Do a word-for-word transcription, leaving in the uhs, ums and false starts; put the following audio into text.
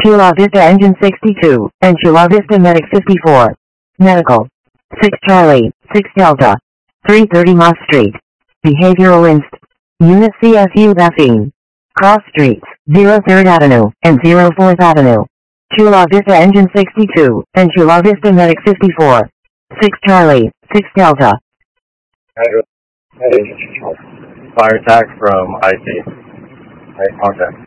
Chula Vista Engine sixty-two, and Chula Vista Medic fifty-four. Medical. six Charlie, six Delta. three thirty Moss Street. Behavioral Inst. Unit C S U Baffin. Cross Streets, zero third Avenue, and zero fourth Avenue. Chula Vista Engine sixty-two, and Chula Vista Medic fifty-four. six Charlie, six Delta. Fire attack from I C. Right, contact.